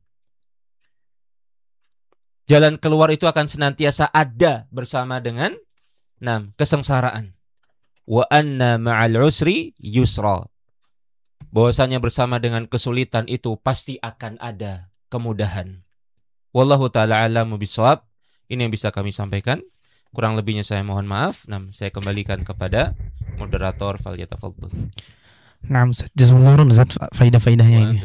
Jalan keluar itu akan senantiasa ada bersama dengan enam kesengsaraan. Wa anna ma'al usri yusra. Bahwasanya bersama dengan kesulitan itu pasti akan ada kemudahan. Wallahu ta'ala a'lamu bishawab. Ini yang bisa kami sampaikan. Kurang lebihnya saya mohon maaf. Nah, saya kembalikan kepada moderator. Falyatafadhal. Nah, jazakumullah khairan faidah-faidahnya ini.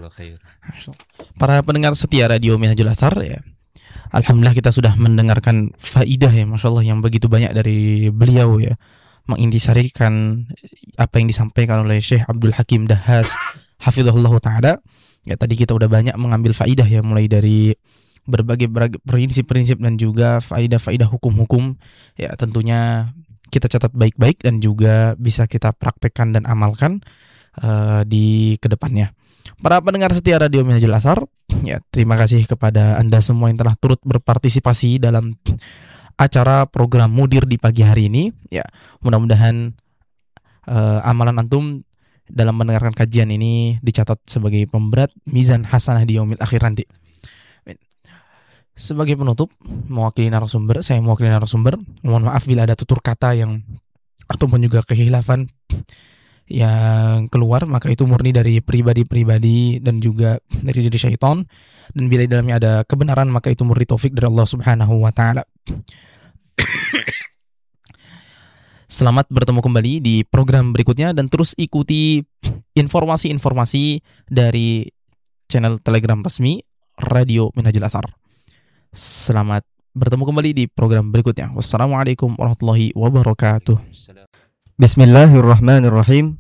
Para pendengar setia Radio Minhajul Athar, ya, alhamdulillah kita sudah mendengarkan faidah, ya, Masya Allah, yang begitu banyak dari beliau, ya, mengintisarikan apa yang disampaikan oleh Syekh Abdul Hakim Dahhas hafizahullah ta'ala. Ya, tadi kita udah banyak mengambil faidah, ya, mulai dari berbagai prinsip-prinsip dan juga faidah-faidah hukum-hukum. Ya, tentunya kita catat baik-baik dan juga bisa kita praktekkan dan amalkan uh, di kedepannya. Para pendengar setia Radio Minhajul Athar, ya terima kasih kepada Anda semua yang telah turut berpartisipasi dalam acara program Mudir di pagi hari ini. Ya, mudah-mudahan uh, amalan antum dalam mendengarkan kajian ini dicatat sebagai pemberat mizan hasanah di yaumil akhir nanti. Sebagai penutup, mewakili narasumber, saya mewakili narasumber, mohon maaf bila ada tutur kata yang ataupun juga kehilafan yang keluar, maka itu murni dari pribadi-pribadi dan juga dari diri syaitan, dan bila di dalamnya ada kebenaran maka itu murni taufik dari Allah Subhanahu wa taala. Selamat bertemu kembali di program berikutnya dan terus ikuti informasi-informasi dari channel Telegram resmi Radio Minhajul Athar. Selamat bertemu kembali di program berikutnya. Wassalamualaikum warahmatullahi wabarakatuh. Bismillahirrahmanirrahim.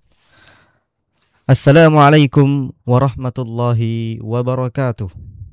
Assalamualaikum warahmatullahi wabarakatuh.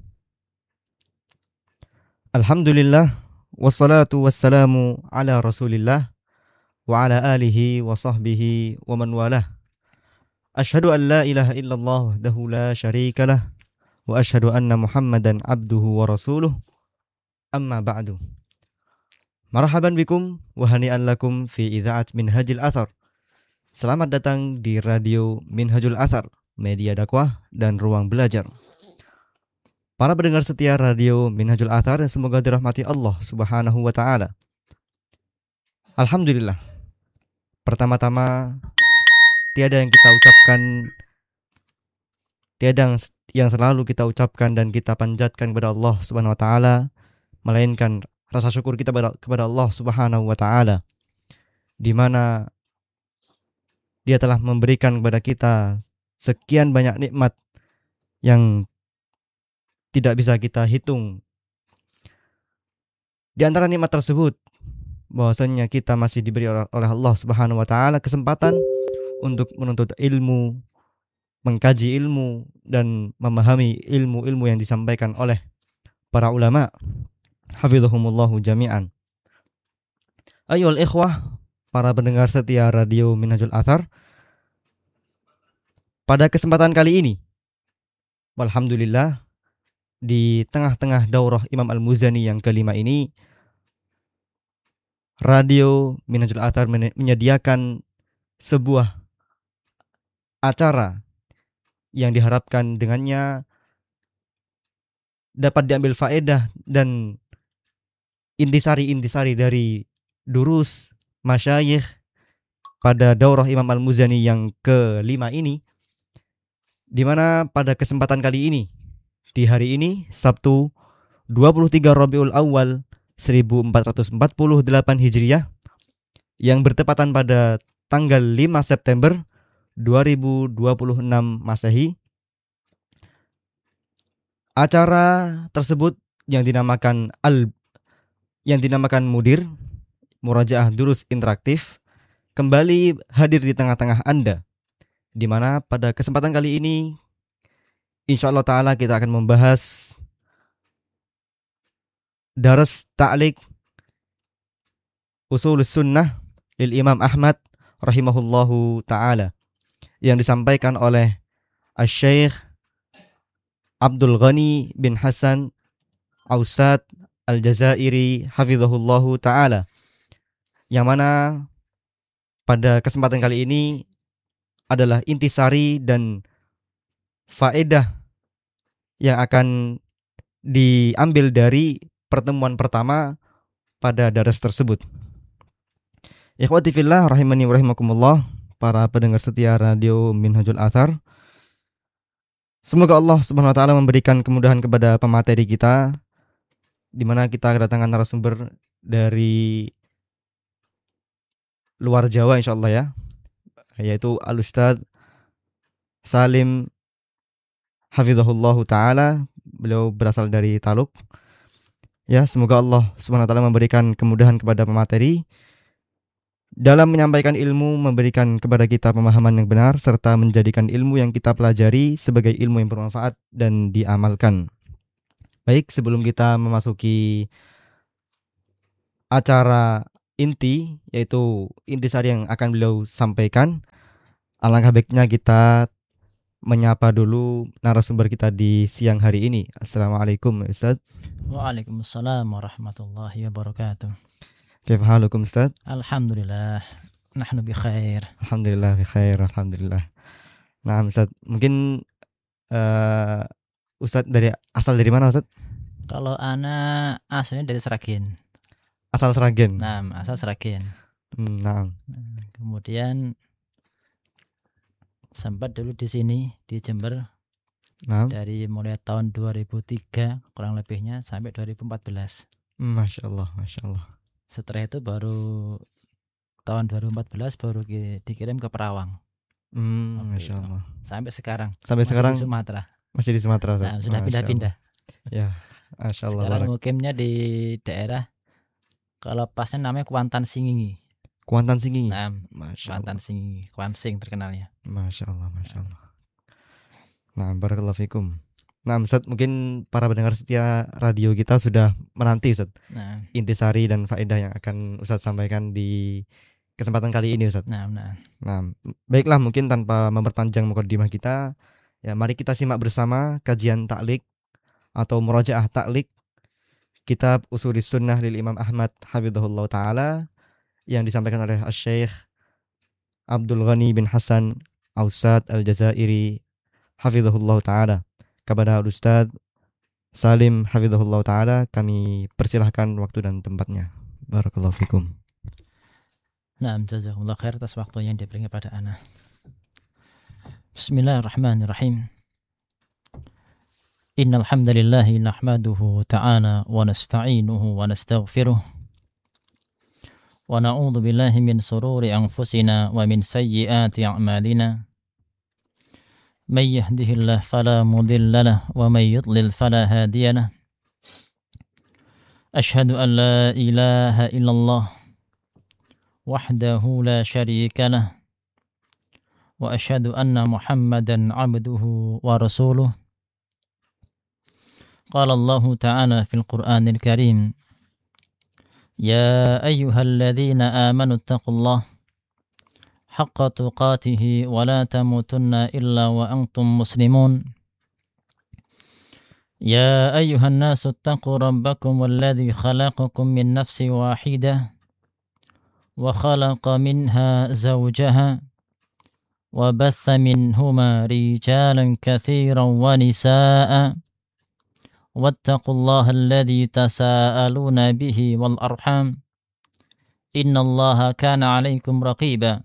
Alhamdulillah, wassalatu wassalamu ala Rasulillah wa ala alihi wa sahbihi wa man walah. Ashhadu an la ilaha illallah wahdahu la syarika lah wa ashhadu anna Muhammadan abduhu wa rasuluh. Amma ba'du. Marhaban bikum wa hani'an lakum fi idzaat Minhajul Athar. Selamat datang di Radio Minhajul Athar, media dakwah dan ruang belajar. Para pendengar setia Radio Minhajul Athar, semoga dirahmati Allah Subhanahu wa taala. Alhamdulillah. Pertama-tama, tiada yang kita ucapkan, tiada yang selalu kita ucapkan dan kita panjatkan kepada Allah Subhanahu wa taala, melainkan rasa syukur kita kepada Allah Subhanahu wa taala, di mana Dia telah memberikan kepada kita sekian banyak nikmat yang tidak bisa kita hitung. Di antara nikmat tersebut, bahwasanya kita masih diberi oleh Allah Subhanahu wa taala kesempatan untuk menuntut ilmu, mengkaji ilmu dan memahami ilmu-ilmu yang disampaikan oleh para ulama. Hafizahumullahu jami'an. Ayyuhal ikhwah, para pendengar setia Radio Minhajul Athar, pada kesempatan kali ini, walhamdulillah, di tengah-tengah daurah Imam Al-Muzani yang kelima ini, Radio Minhajul Athar menyediakan sebuah acara yang diharapkan dengannya dapat diambil faedah dan intisari-intisari dari durus masyayikh pada daurah Imam Al-Muzani yang kelima ini, di mana pada kesempatan kali ini, di hari ini Sabtu dua puluh tiga Rabiul Awal seribu empat ratus empat puluh delapan Hijriah, yang bertepatan pada tanggal lima September dua ribu dua puluh enam Masehi. Acara tersebut yang dinamakan al yang dinamakan Mudir, Murajaah Durus Interaktif, kembali hadir di tengah-tengah Anda, di mana pada kesempatan kali ini insyaallah ta'ala kita akan membahas Daras Ta'liq Ushulus Sunnah lil Imam Ahmad rahimahullahu ta'ala, yang disampaikan oleh Asy-Syaikh Abdul Ghani bin Hasan Ausad Al-Jazairi hafizahullahu ta'ala, yang mana pada kesempatan kali ini adalah intisari dan faedah yang akan diambil dari pertemuan pertama pada daras tersebut. Ikhwati fillah rahimani wa rahimakumullah, para pendengar setia Radio Minhajul Athar, semoga Allah Subhanahu wa taala memberikan kemudahan kepada pemateri kita, di mana kita kedatangan narasumber dari luar Jawa insyaallah ya, yaitu Al-Ustaz Salim hafizahullahu taala. Beliau berasal dari Taluk. Ya, semoga Allah Subhanahu wa taala memberikan kemudahan kepada pemateri dalam menyampaikan ilmu, memberikan kepada kita pemahaman yang benar, serta menjadikan ilmu yang kita pelajari sebagai ilmu yang bermanfaat dan diamalkan. Baik, sebelum kita memasuki acara inti, yaitu intisari yang akan beliau sampaikan, alangkah baiknya kita menyapa dulu narasumber kita di siang hari ini. Assalamualaikum Ustaz. Waalaikumsalam warahmatullahi wabarakatuh. Kaifa halukum Ustaz? Alhamdulillah, nahnu bi khair. Alhamdulillah bi khair, alhamdulillah. Nah, Ustaz, mungkin uh, Ustaz dari asal dari mana Ustaz? Kalau ana aslinya dari Seragen. Asal Seragen. Nah, asal Seragen. Hmm, nah. Nah, kemudian sempat dulu di sini di Jember. Nah. Dari mulai tahun dua ribu tiga kurang lebihnya sampai dua ribu empat belas. Masya Allah, Masya Allah. Setelah itu baru tahun dua ribu empat belas baru dikirim ke Perawang. Hmm, Masya Allah. Sampai sekarang. Sampai masih sekarang di Sumatera. Masih di Sumatera. Nah, sudah pindah-pindah. Ya, Masya Allah. Sekarang mukimnya di daerah, kalau pasnya namanya Kuantan Singingi. Kuantan Singingi. Nah, Masya Kuantan Singingi, Kuansing terkenalnya. Masya Allah, Masya Allah. Nah, barakallahu fikum. Nah, Ustaz, mungkin para pendengar setia radio kita sudah menanti Ustaz, nah, intisari dan faedah yang akan Ustaz sampaikan di kesempatan kali ini Ustaz. Nah, nah. Nah, baiklah, mungkin tanpa memperpanjang mukadimah kita, ya mari kita simak bersama kajian taklik atau murajaah taklik kitab Usulis Sunnah lil Imam Ahmad hafizahullah taala yang disampaikan oleh Asy-Syaikh Abdul Ghani bin Hasan Ausad Al-Jazairi hafizahullah taala. Kepada Ustaz Salim hafizahullah taala kami persilahkan waktu dan tempatnya. Barakallahu fikum. Nah, jazakumullah khair atas waktu yang diberikan kepada ana. Bismillahirrahmanirrahim. Innal hamdalillah nahmaduhu ta'ala wa nasta'inuhu wa nastaghfiruh. Wa na'udzu billahi min sururi anfusina wa min sayyiati a'malina. من يهده الله فلا مضل له ومن يضلل فلا هادي له أشهد أن لا إله إلا الله وحده لا شريك له وأشهد أن محمدا عبده ورسوله قال الله تعالى في القرآن الكريم يا أيها الذين آمنوا اتقوا الله حق تقاته ولا تموتن إلا وأنتم مسلمون يا أيها الناس اتقوا ربكم الذي خلقكم من نفس واحدة وخلق منها زوجها وبث منهما رجالا كثيرا ونساء واتقوا الله الذي تساءلون به والأرحام إن الله كان عليكم رقيبا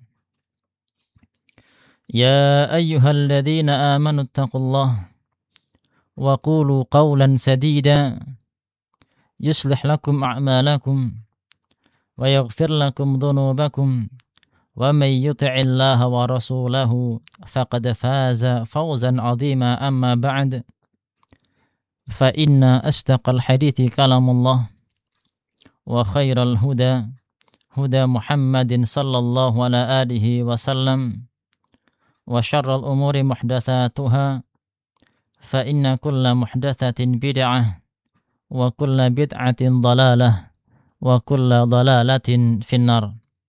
يا أيها الذين آمنوا اتقوا الله وقولوا قولا سديدا يصلح لكم أعمالكم ويغفر لكم ذنوبكم ومن يطع الله ورسوله فقد فاز فوزا عظيما أما بعد فإن أصدق الحديث كلام الله وخير الهدى هدى محمد صلى الله على آله وسلم وشر الأمور محدثاتها فإن كل محدثة بدعة وكل بدعة ضلالة وكل ضلالة في النار.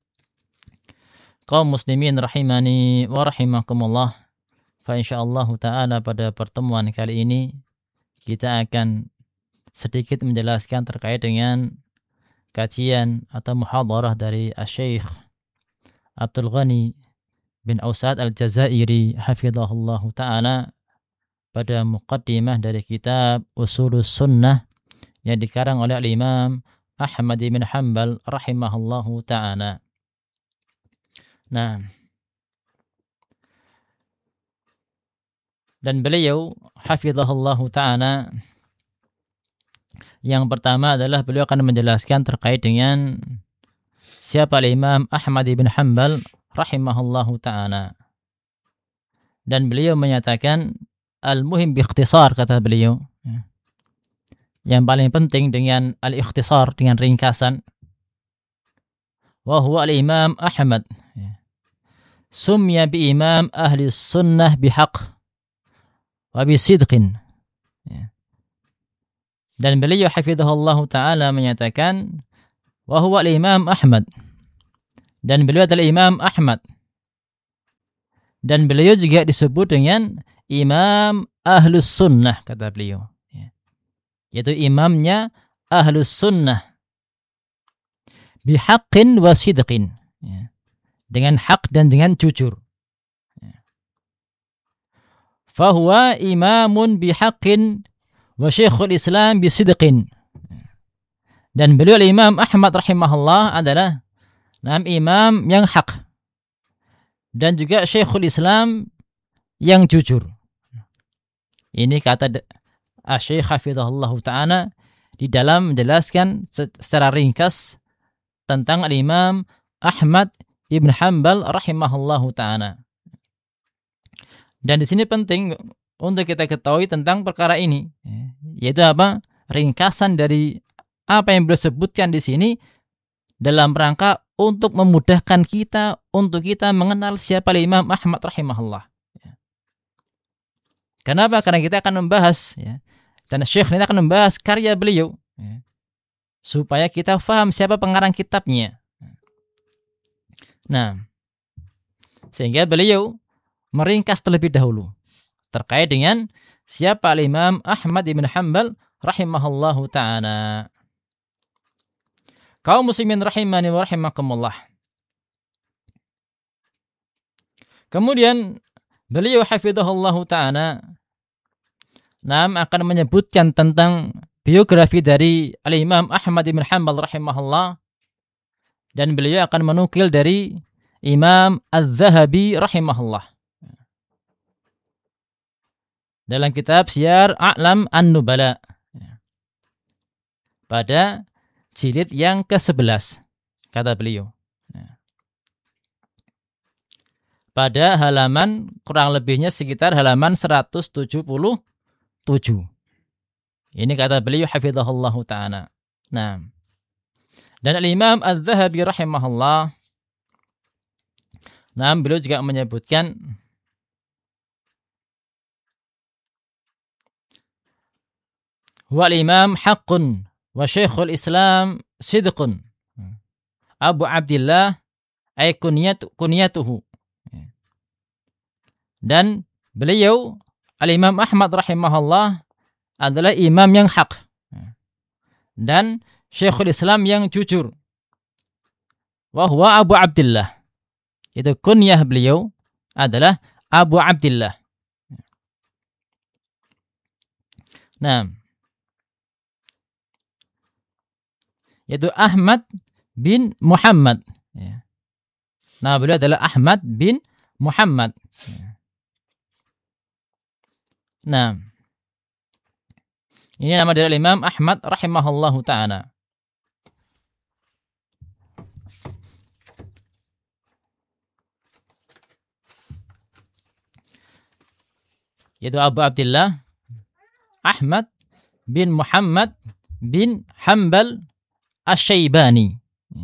Kaum muslimin rahimani wa rahimakumullah. Fa insyaallah ta'ala pada pertemuan kali ini kita akan sedikit menjelaskan terkait dengan kajian atau muhadarah dari Asy-Syaikh Abdul Ghani bin Ausad Al-Jazairi hafizahullah ta'ala pada muqaddimah dari kitab Usulus Sunnah yang dikarang oleh Imam Ahmad bin Hanbal rahimahullahu ta'ala. Nah, dan beliau hafizahullah ta'ala yang pertama adalah beliau akan menjelaskan terkait dengan siapa Imam Ahmad bin Hanbal rahimahullahu ta'ala. Dan beliau menyatakan al-muhim bi-ikhtisar, kata beliau, yang paling penting dengan al-ikhtisar, dengan ringkasan, wa huwa al-imam Ahmad sumya bi imam ahli sunnah bihaq wa bisidqin. Dan beliau hafizahullahu ta'ala menyatakan wa huwa al-Imam Ahmad. Dan beliau adalah Imam Ahmad. Dan beliau juga disebut dengan Imam Ahlus Sunnah, kata beliau. Yaitu imamnya Ahlus Sunnah. Bihaqqin wa sidqin. Dengan hak dan dengan jujur. Fahuwa imamun bihaqqin wa syekhul Islam bisidqin. Dan beliau Imam Ahmad rahimahullah adalah nam imam yang hak dan juga syekhul Islam yang jujur. Ini kata Asy-Syaikh hafizahullah ta'ala di dalam menjelaskan secara ringkas tentang Al-Imam Ahmad Ibn Hanbal rahimahullah ta'ala. Dan di sini penting untuk kita ketahui tentang perkara ini, yaitu apa? Ringkasan dari apa yang beliau sebutkan di sini dalam rangka untuk memudahkan kita untuk kita mengenal siapa Imam Ahmad rahimahullah. Kenapa? Karena kita akan membahas, ya, dan Syekh ini akan membahas karya beliau, ya, supaya kita faham siapa pengarang kitabnya. Nah, sehingga beliau meringkas terlebih dahulu terkait dengan siapa Imam Ahmad ibn Hanbal rahimahullahu ta'ala. Kaum muslimin rahimani wa rahimakumullah. Kemudian beliau hafizahullahu ta'ala nam akan menyebutkan tentang biografi dari Al-Imam Ahmad ibn Hanbal rahimahullah, dan beliau akan menukil dari Imam Az-Zahabi rahimahullah dalam kitab Siyar A'lam An-Nubala pada jilid yang ke sebelas, kata beliau, pada halaman kurang lebihnya sekitar halaman seratus tujuh puluh tujuh. Ini kata beliau hafizahullahu ta'ala. Nah, dan Al-Imam Az-Zahabi rahimahullah, nah, beliau juga menyebutkan wal imam haqqun wa syekhul Islam sidqun Abu Abdillah ay kunyatu, kunyatuhu. Dan beliau Al-Imam Ahmad rahimahullah adalah imam yang hak dan syekhul Islam yang jujur. Wa huwa Abu Abdillah. Itu kunyah beliau adalah Abu Abdillah. Nah, yaitu Ahmad bin Muhammad. Nah, beliau adalah Ahmad bin Muhammad. Nah, ini nama dari Imam Ahmad rahimahullahu ta'ala. Yaitu Abu Abdillah Ahmad bin Muhammad bin Hanbal Asy-Syaibani.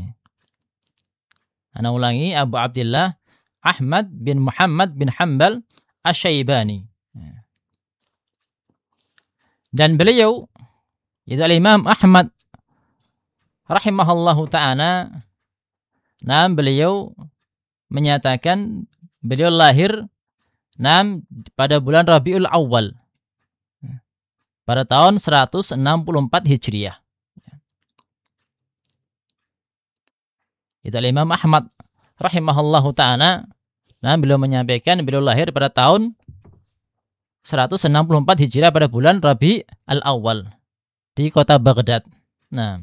Ana ulangi, Abu Abdillah Ahmad bin Muhammad bin Hanbal Asy-Syaibani. Dan beliau, yaitu Imam Ahmad rahimahullahu ta'ala, nah, beliau menyatakan beliau lahir nah, pada bulan Rabiul Awal pada tahun seratus enam puluh empat Hijriah. Itu Imam Ahmad rahimahullahu ta'ala, nah, beliau menyampaikan beliau lahir pada tahun seratus enam puluh empat Hijriah pada bulan Rabi al-Awwal di kota Baghdad. Nah,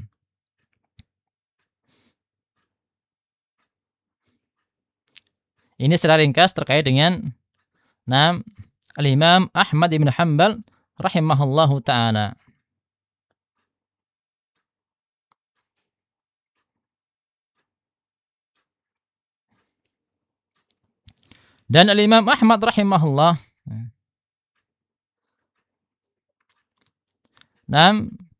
ini secara ringkas terkait dengan nah, Al-Imam Ahmad ibn Hanbal rahimahullahu ta'ala. Dan Al-Imam Ahmad rahimahullah, nah,